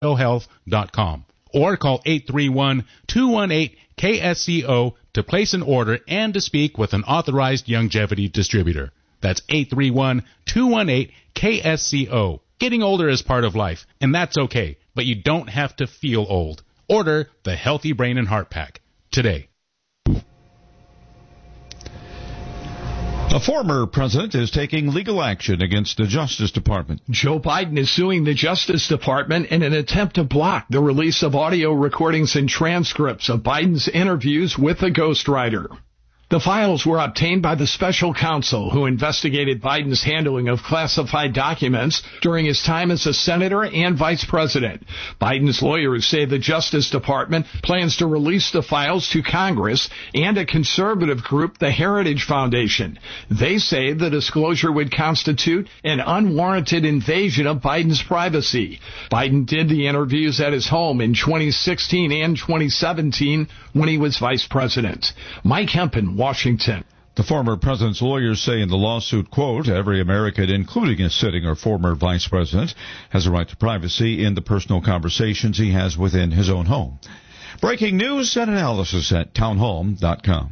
health.com or call 831-218-KSCO to place an order and to speak with an authorized longevity distributor. That's 831-218-KSCO. Getting older is part of life, and that's okay, but you don't have to feel old. Order the Healthy Brain and Heart Pack today. A former president is taking legal action against the Justice Department. Joe Biden is suing the Justice Department in an attempt to block the release of audio recordings and transcripts of Biden's interviews with the ghostwriter. The files were obtained by the special counsel who investigated Biden's handling of classified documents during his time as a senator and vice president. Biden's lawyers say the Justice Department plans to release the files to Congress and a conservative group, the Heritage Foundation. They say the disclosure would constitute an unwarranted invasion of Biden's privacy. Biden did the interviews at his home in 2016 and 2017 when he was vice president. Mike Hempen, Washington. The former president's lawyers say in the lawsuit, quote, every American, including a sitting or former vice president, has a right to privacy in the personal conversations he has within his own home. Breaking news and analysis at townhall.com.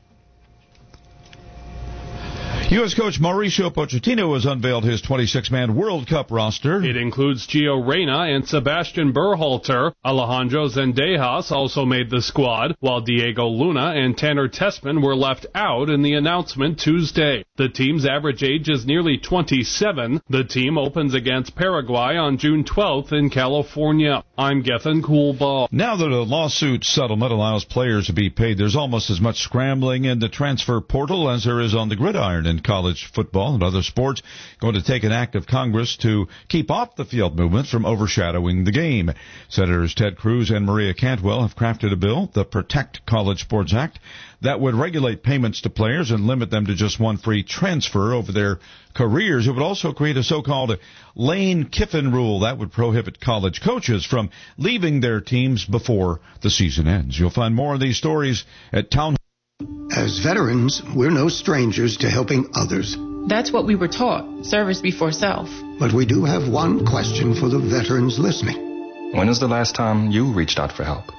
U.S. coach Mauricio Pochettino has unveiled his 26-man World Cup roster. It includes Gio Reyna and Sebastian Berhalter. Alejandro Zendejas also made the squad, while Diego Luna and Tanner Tessman were left out in the announcement Tuesday. The team's average age is nearly 27. The team opens against Paraguay on June 12th in California. I'm Gethin Coolbaugh. Now that a lawsuit settlement allows players to be paid, there's almost as much scrambling in the transfer portal as there is on the gridiron in college football and other sports. Going to take an act of Congress to keep off the field movement from overshadowing the game. Senators Ted Cruz and Maria Cantwell have crafted a bill, the Protect College Sports Act, that would regulate payments to players and limit them to just one free transfer over their careers. It would also create a so-called Lane Kiffin rule that would prohibit college coaches from leaving their teams before the season ends. You'll find more of these stories at Town. As veterans, we're no strangers to helping others. That's what we were taught, service before self. But we do have one question for the veterans listening. When was the last time you reached out for help?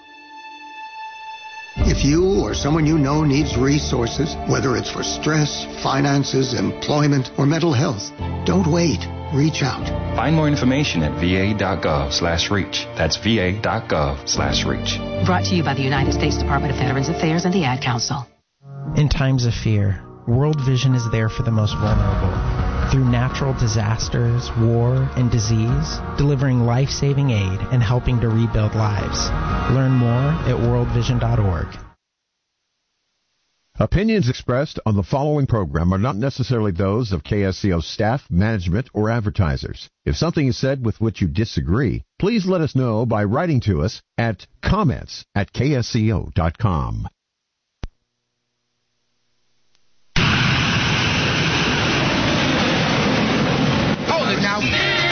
If you or someone you know needs resources, whether it's for stress, finances, employment, or mental health, don't wait. Reach out. Find more information at va.gov/reach. That's va.gov/reach. Brought to you by the United States Department of Veterans Affairs and the Ad Council. In times of fear, World Vision is there for the most vulnerable. Through natural disasters, war, and disease, delivering life-saving aid and helping to rebuild lives. Learn more at worldvision.org. Opinions expressed on the following program are not necessarily those of KSCO staff, management, or advertisers. If something is said with which you disagree, please let us know by writing to us at comments@ksco.com. Hold it now.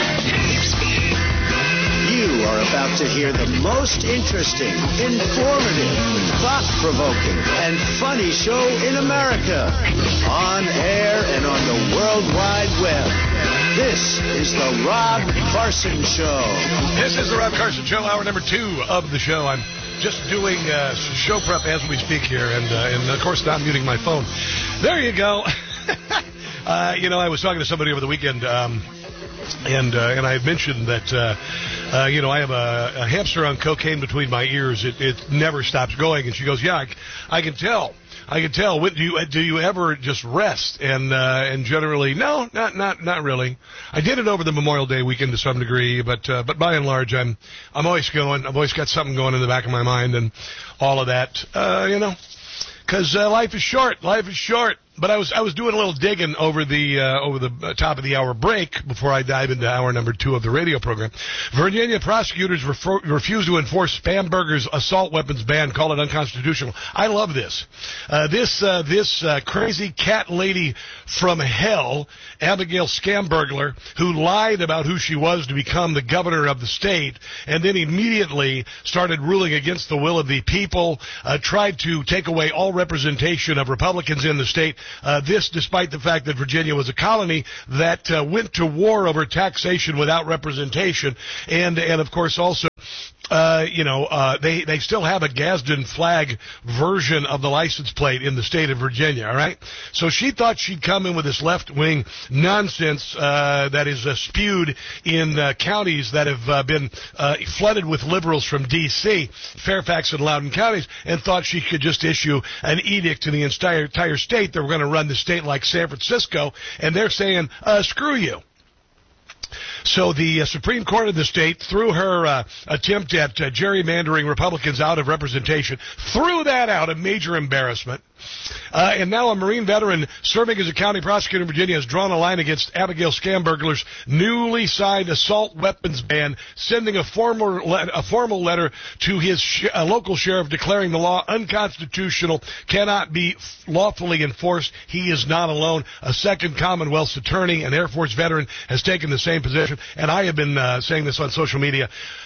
You are about to hear the most interesting, informative, thought-provoking, and funny show in America. On air and on the World Wide Web. This is the Rob Carson Show. This is the Rob Carson Show, hour number 2 of the show. I'm just doing show prep as we speak here, and of course not muting my phone. There you go. I was talking to somebody over the weekend, and I had mentioned that, I have a hamster on cocaine between my ears. It never stops going. And she goes, yeah, I can tell. When, do you ever just rest? And generally, no, not really. I did it over the Memorial Day weekend to some degree, but by and large, I'm always going. I've always got something going in the back of my mind and all of that, because life is short. Life is short. But I was doing a little digging over the top of the hour break before I dive into hour number 2 of the radio program. Virginia prosecutors refuse to enforce Spamberger's assault weapons ban, call it unconstitutional. I love this. This crazy cat lady from hell, Abigail Scambergler, who lied about who she was to become the governor of the state, and then immediately started ruling against the will of the people, tried to take away all representation of Republicans in the state. This despite the fact that Virginia was a colony that went to war over taxation without representation, and of course also they still have a Gadsden flag version of the license plate in the state of Virginia, all right? So she thought she'd come in with this left-wing nonsense that is spewed in counties that have been flooded with liberals from D.C., Fairfax and Loudoun counties, and thought she could just issue an edict to the entire state that we're going to run the state like San Francisco, and they're saying, screw you. So the Supreme Court of the state, through her attempt at gerrymandering Republicans out of representation, threw that out, a major embarrassment. And now a Marine veteran serving as a county prosecutor in Virginia has drawn a line against Abigail Schamberger's newly signed assault weapons ban, sending a formal letter to his local sheriff declaring the law unconstitutional, cannot be lawfully enforced. He is not alone. A second Commonwealth's attorney, an Air Force veteran, has taken the same position. And I have been saying this on social media.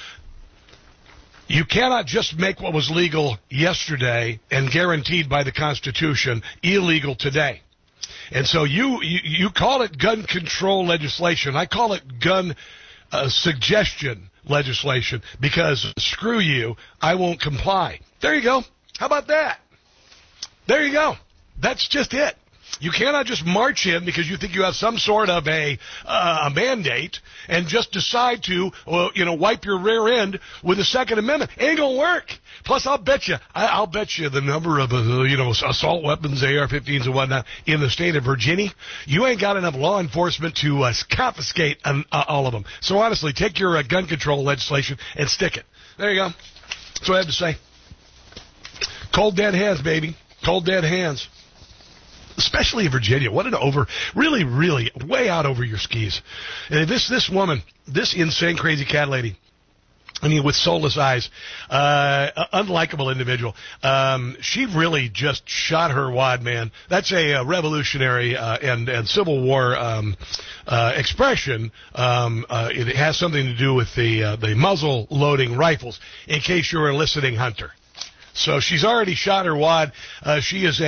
You cannot just make what was legal yesterday and guaranteed by the Constitution illegal today. And so you call it gun control legislation. I call it gun suggestion legislation because screw you, I won't comply. There you go. How about that? There you go. That's just it. You cannot just march in because you think you have some sort of a mandate and just decide to, wipe your rear end with the Second Amendment. Ain't gonna work. Plus, I'll bet you the number of, assault weapons, AR-15s and whatnot in the state of Virginia, you ain't got enough law enforcement to confiscate all of them. So honestly, take your gun control legislation and stick it. There you go. That's what I have to say. Cold dead hands, baby. Cold dead hands. Especially in Virginia. What an really, really way out over your skis. And this woman, this insane, crazy cat lady, with soulless eyes, unlikable individual. She really just shot her wad, man. That's a revolutionary and Civil War expression. It has something to do with the muzzle loading rifles, in case you're a listening hunter. So she's already shot her wad. She is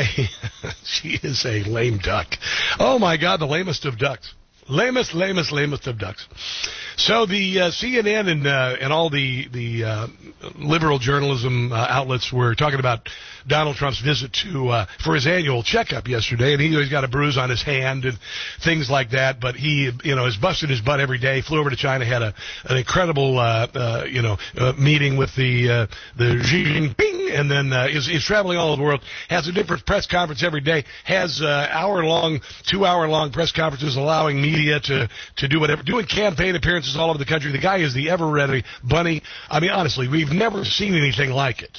a lame duck. Oh my God, the lamest of ducks. Lamest of ducks. So the CNN and all the liberal journalism outlets were talking about Donald Trump's visit to for his annual checkup yesterday, and he's got a bruise on his hand and things like that. But he, is busting his butt every day. Flew over to China, had an incredible, meeting with the Xi Jinping, and then is traveling all over the world. Has a different press conference every day. Has 2-hour-long press conferences allowing media to do whatever, doing campaign appearances all over the country. The guy is the ever-ready bunny. I mean, honestly, we've never seen anything like it.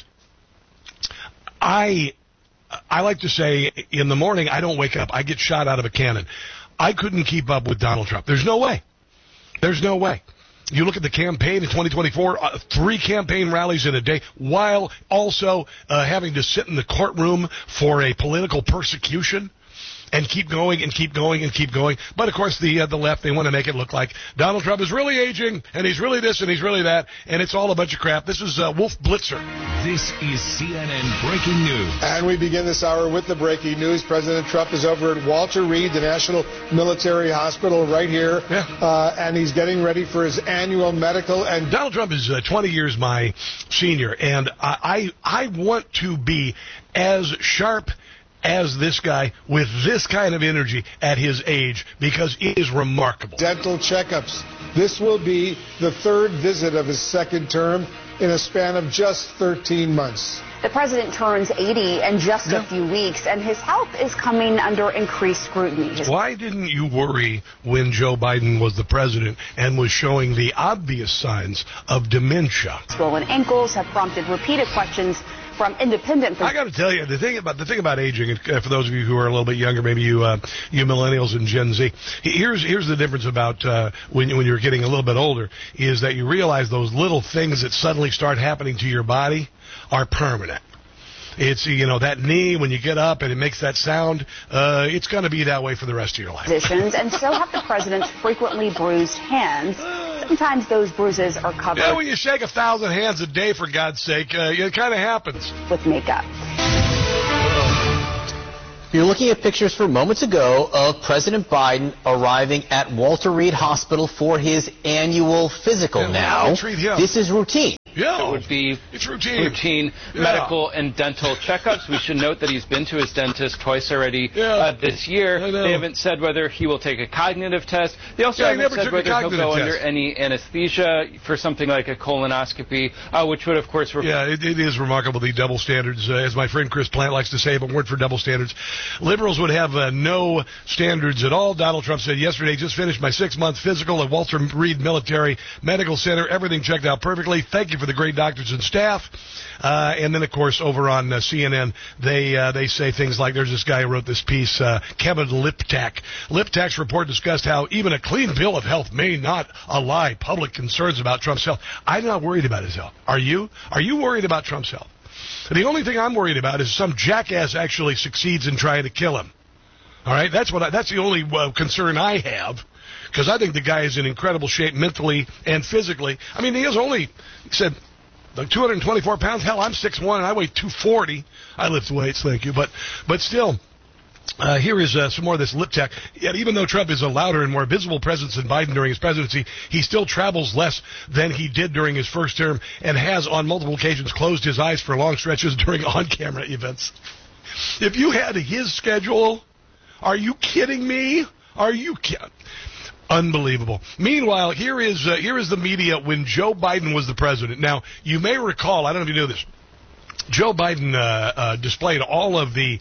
I like to say in the morning, I don't wake up. I get shot out of a cannon. I couldn't keep up with Donald Trump. There's no way. There's no way. You look at the campaign in 2024, 3 campaign rallies in a day, while also having to sit in the courtroom for a political persecution. And keep going and keep going and keep going. But, of course, the left, they want to make it look like Donald Trump is really aging, and he's really this and he's really that, and it's all a bunch of crap. This is Wolf Blitzer. This is CNN Breaking News. And we begin this hour with the breaking news. President Trump is over at Walter Reed, the National Military Hospital right here, and he's getting ready for his annual medical. And Donald Trump is 20 years my senior, and I want to be as sharp as this guy with this kind of energy at his age, because it is remarkable. Dental checkups. This will be the 3rd visit of his 2nd term in a span of just 13 months. The president turns 80 in just a few weeks, and his health is coming under increased scrutiny. Why didn't you worry when Joe Biden was the president and was showing the obvious signs of dementia? Swollen ankles have prompted repeated questions from independent. I got to tell you, the thing about aging, for those of you who are a little bit younger, maybe you millennials and Gen Z, here's the difference about when you're getting a little bit older, is that you realize those little things that suddenly start happening to your body are permanent. It's, that knee, when you get up and it makes that sound, it's going to be that way for the rest of your life. Positions, and so have the president's frequently bruised hands. Sometimes those bruises are covered. Yeah, when you shake 1,000 hands a day, for God's sake, it kind of happens. With makeup. You're looking at pictures from moments ago of President Biden arriving at Walter Reed Hospital for his annual physical now. This is routine. Yeah. It would be it's routine medical and dental checkups. We should note that he's been to his dentist twice already this year. They haven't said whether he will take a cognitive test. They also haven't said whether he'll go under any anesthesia for something like a colonoscopy, which would, of course... it is remarkable, the double standards. As my friend Chris Plant likes to say, if it weren't for double standards, liberals would have no standards at all. Donald Trump said yesterday, just finished my 6-month physical at Walter Reed Military Medical Center. Everything checked out perfectly. Thank you for the great doctors and staff. And then, of course, over on CNN, they say things like, there's this guy who wrote this piece, Kevin Liptak. Liptak's report discussed how even a clean bill of health may not allay public concerns about Trump's health. I'm not worried about his health. Are you? Are you worried about Trump's health? The only thing I'm worried about is some jackass actually succeeds in trying to kill him. All right? That's the only concern I have, because I think the guy is in incredible shape mentally and physically. I mean, he said, like 224 pounds. Hell, I'm 6'1", and I weigh 240. I lift weights, thank you. But still, here is some more of this Liptak. Yet even though Trump is a louder and more visible presence than Biden during his presidency, he still travels less than he did during his first term and has on multiple occasions closed his eyes for long stretches during on-camera events. If you had his schedule, are you kidding me? Are you kidding? Unbelievable. Meanwhile, here is the media when Joe Biden was the president. Now, you may recall, I don't know if you knew this, Joe Biden displayed all of the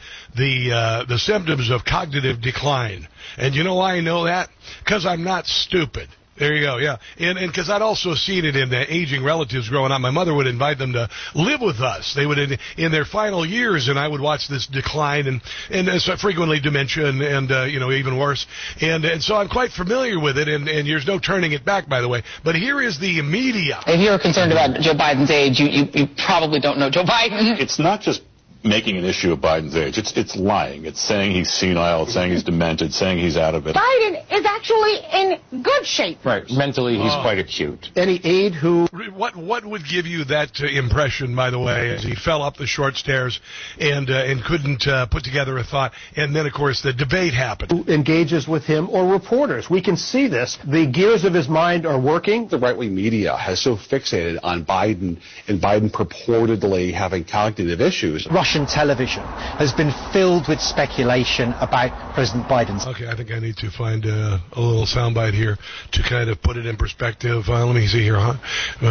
symptoms of cognitive decline. And you know why I know that? Because I'm not stupid. There you go, yeah. And because I'd also seen it in the aging relatives growing up. My mother would invite them to live with us. They would, in their final years, and I would watch this decline and so frequently dementia and even worse. And so I'm quite familiar with it, and there's no turning it back, by the way. But here is the media. If you're concerned about Joe Biden's age, you probably don't know Joe Biden. It's not just making an issue of Biden's age. It's lying. It's saying he's senile. It's saying he's demented. Saying he's out of it. Biden is actually in good shape. Right. Mentally, he's quite acute. Any aide who... What would give you that impression, by the way, as he fell up the short stairs and couldn't put together a thought? And then, of course, the debate happened. Who engages with him or reporters. We can see this. The gears of his mind are working. The right-wing media has so fixated on Biden and Biden purportedly having cognitive issues. Russian television has been filled with speculation about President Biden's... Okay, I think I need to find a little soundbite here to kind of put it in perspective. Let me see here, huh?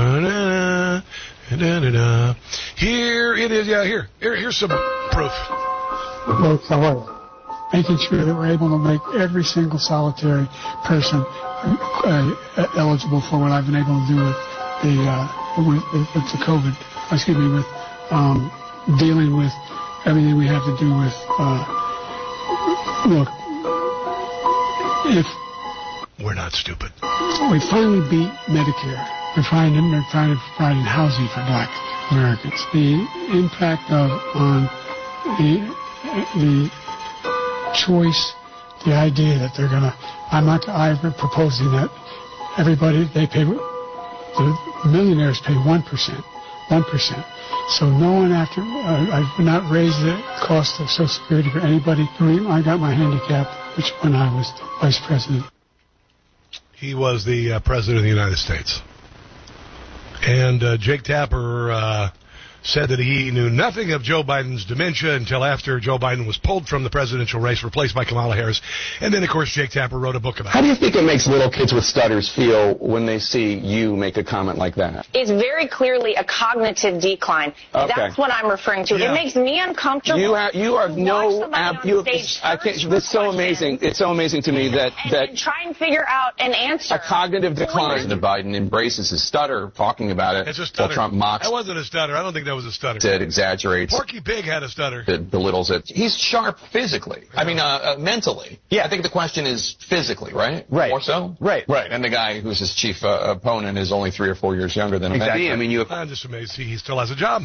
Here it is. Yeah, here's some proof. Folks, how are you? Making sure that we're able to make every single solitary person eligible for what I've been able to do with the COVID. Excuse me, with dealing with everything we have to do with. Look, if we're not stupid, we finally beat Medicare. We're trying to provide housing for Black Americans. The impact on the choice, the idea that they're gonna. I'm proposing that everybody the millionaires pay 1%. So no one I've not raised the cost of Social Security for anybody. I got my handicap, which when I was vice president. He was the president of the United States. And Jake Tapper said that he knew nothing of Joe Biden's dementia until after Joe Biden was pulled from the presidential race, replaced by Kamala Harris. And then, of course, Jake Tapper wrote a book about it. How do you think it makes little kids with stutters feel when they see you make a comment like that? It's very clearly a cognitive decline. Okay. That's what I'm referring to. Yeah. It makes me uncomfortable. It's so amazing. It's so amazing to me that try and figure out an answer. A cognitive decline. President Biden embraces his stutter, talking about it. It's a stutter. While Trump mocks. That wasn't a stutter. I don't think that was a stutter. It exaggerates. Porky Pig had a stutter. It belittles it. He's sharp physically. Yeah. I mean, mentally. Yeah. I think the question is physically, right? Right. More so? Right. And the guy who's his chief opponent is only 3 or 4 years younger than him. Exactly. I mean, I'm just amazed he still has a job.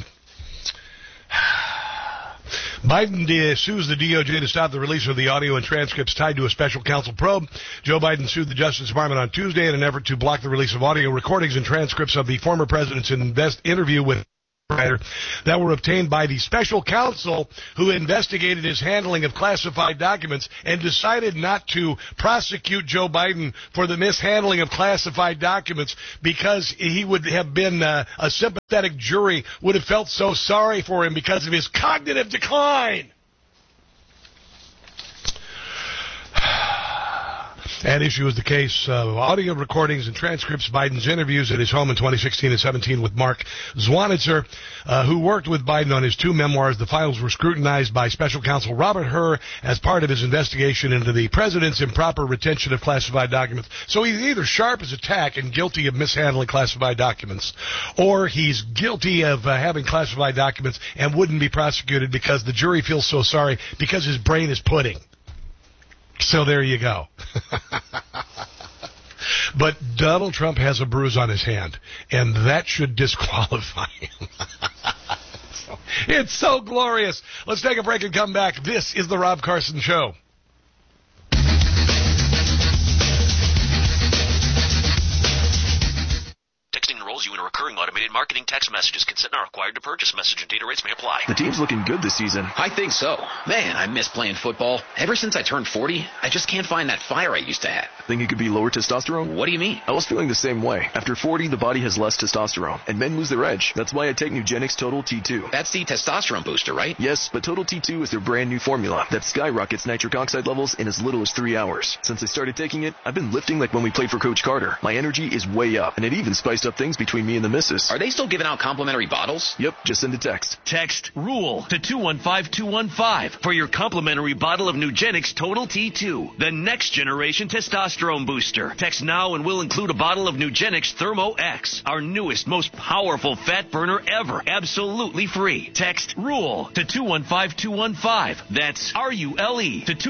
Biden sues the DOJ to stop the release of the audio and transcripts tied to a special counsel probe. Joe Biden sued the Justice Department on Tuesday in an effort to block the release of audio recordings and transcripts of the former president's interview with that were obtained by the special counsel who investigated his handling of classified documents and decided not to prosecute Joe Biden for the mishandling of classified documents because he would have been a sympathetic jury would have felt so sorry for him because of his cognitive decline. At issue is the case of audio recordings and transcripts of Biden's interviews at his home in 2016 and 17 with Mark Zwanitzer, who worked with Biden on his two memoirs. The files were scrutinized by special counsel Robert Hur as part of his investigation into the president's improper retention of classified documents. So he's either sharp as a tack and guilty of mishandling classified documents, or he's guilty of having classified documents and wouldn't be prosecuted because the jury feels so sorry because his brain is pudding. So there you go. But Donald Trump has a bruise on his hand, and that should disqualify him. It's so glorious. Let's take a break and come back. This is the Rob Carson Show. enrolls you in a recurring automated marketing text messages. Consent not required to purchase. Message and data rates may apply. The team's looking good this season. I think so. Man, I miss playing football. Ever since I turned 40, I just can't find that fire I used to have. Think it could be lower testosterone? What do you mean? I was feeling the same way. After 40, the body has less testosterone, and men lose their edge. That's why I take Nugenix Total T2. That's the testosterone booster, right? Yes, but Total T2 is their brand new formula that skyrockets nitric oxide levels in as little as 3 hours. Since I started taking it, I've been lifting like when we played for Coach Carter. My energy is way up, and it even spiced up things between me and the missus. Are they still giving out complimentary bottles? Yep, just send a text. Text RULE to 215-215 for your complimentary bottle of Nugenix Total T2, the next generation testosterone booster. Text now and we'll include a bottle of Nugenix Thermo X, our newest, most powerful fat burner ever, absolutely free. Text RULE to 215-215. That's RULE to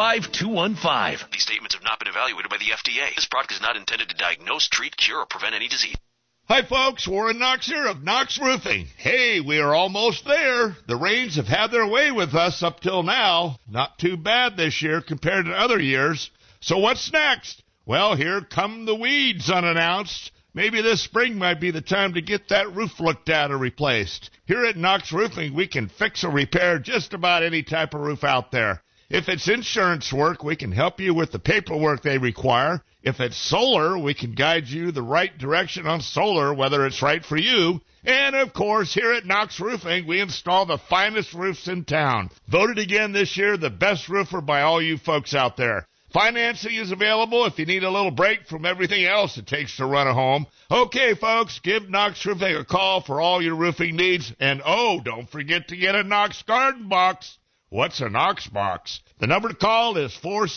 215-215. These statements have not been evaluated by the FDA. This product is not intended to diagnose, treat, cure, or prevent any disease. Hi, folks. Warren Knox here of Knox Roofing. Hey, we are almost there. The rains have had their way with us up till now. Not too bad this year compared to other years. So what's next? Well, here come the weeds unannounced. Maybe this spring might be the time to get that roof looked at or replaced. Here at Knox Roofing, we can fix or repair just about any type of roof out there. If it's insurance work, we can help you with the paperwork they require. If it's solar, we can guide you the right direction on solar, whether it's right for you. And, of course, here at Knox Roofing, we install the finest roofs in town. Voted again this year the best roofer by all you folks out there. Financing is available if you need a little break from everything else it takes to run a home. Okay, folks, give Knox Roofing a call for all your roofing needs. And, oh, don't forget to get a Knox Garden Box. What's a Knox box? The number to call is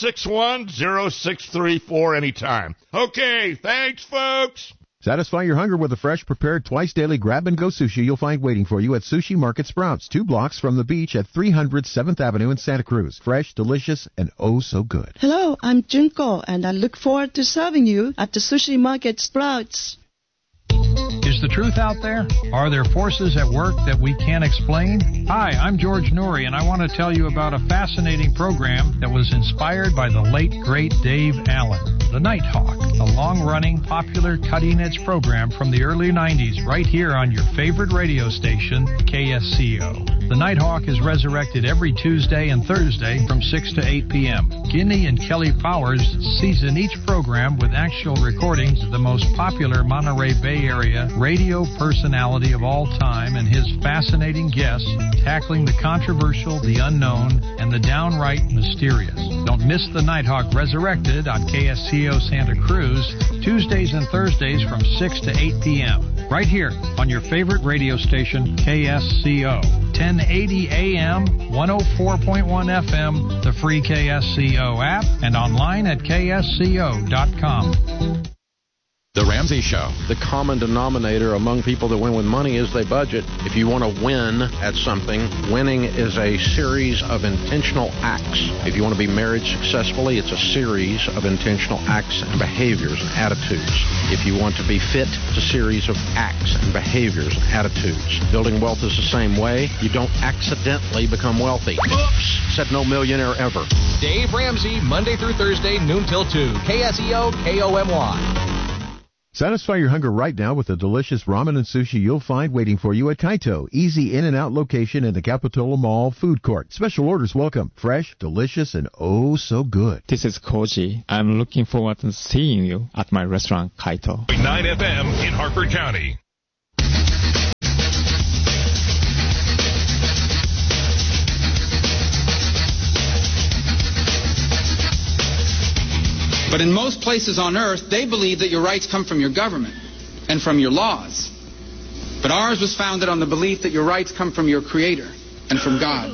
461-0634 anytime. Okay, thanks, folks. Satisfy your hunger with a fresh, prepared, twice-daily grab-and-go sushi you'll find waiting for you at Sushi Market Sprouts, 2 blocks from the beach at 300 7th Avenue in Santa Cruz. Fresh, delicious, and oh so good. Hello, I'm Junko, and I look forward to serving you at the Sushi Market Sprouts. Is the truth out there? Are there forces at work that we can't explain? Hi, I'm George Noory, and I want to tell you about a fascinating program that was inspired by the late, great Dave Allen, The Nighthawk, a long-running, popular, cutting-edge program from the early 90s right here on your favorite radio station, KSCO. The Nighthawk is resurrected every Tuesday and Thursday from 6 to 8 p.m. Guinea and Kelly Powers season each program with actual recordings of the most popular Monterey Bay Area radio personality of all time and his fascinating guests tackling the controversial, the unknown, and the downright mysterious. Don't miss the Nighthawk Resurrected on KSCO Santa Cruz, Tuesdays and Thursdays from 6 to 8 p.m. right here on your favorite radio station, KSCO. 1080 AM, 104.1 FM, the free KSCO app, and online at ksco.com. The Ramsey Show. The common denominator among people that win with money is they budget. If you want to win at something, winning is a series of intentional acts. If you want to be married successfully, it's a series of intentional acts and behaviors and attitudes. If you want to be fit, it's a series of acts and behaviors and attitudes. Building wealth is the same way. You don't accidentally become wealthy. Oops! Said no millionaire ever. Dave Ramsey, Monday through Thursday, noon till 2. KSEO, KOMY. Satisfy your hunger right now with the delicious ramen and sushi you'll find waiting for you at Kaito. Easy in and out location in the Capitola Mall food court. Special orders welcome. Fresh, delicious, and oh so good. This is Koji. I'm looking forward to seeing you at my restaurant, Kaito. 9 FM in Harford County. But in most places on earth, they believe that your rights come from your government and from your laws. But ours was founded on the belief that your rights come from your Creator and from God.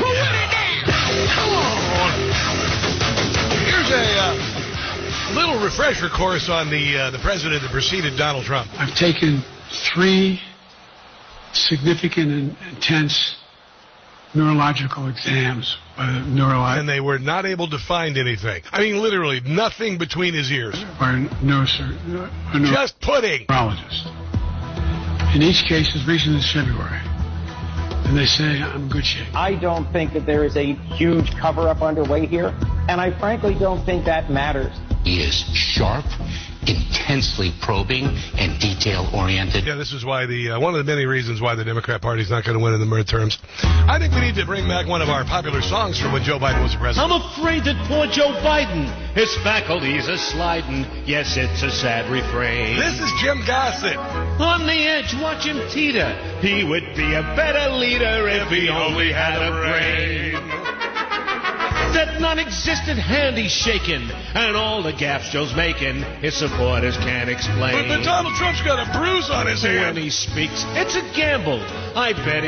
Here's a little refresher course on the president that preceded Donald Trump. I've taken 3 significant and intense neurological exams by the and they were not able to find anything. I mean, literally nothing between his ears. By a just pudding. Neurologist. In each case, as recent as February. And they say I'm in good shape. I don't think that there is a huge cover-up underway here, and I frankly don't think that matters. He is sharp, intensely probing, and detail-oriented. Yeah, this is why one of the many reasons why the Democrat Party is not going to win in the midterms. I think we need to bring back one of our popular songs from when Joe Biden was president. I'm afraid that poor Joe Biden, his faculties are sliding. Yes, it's a sad refrain. This is Jim Gossett. On the edge, watch him teeter. He would be a better leader if he only had a brain. That non-existent hand he's shaking, and all the gaps Joe's making, his supporters can't explain. But Donald Trump's got a bruise on his hand. When he speaks, it's a gamble. I bet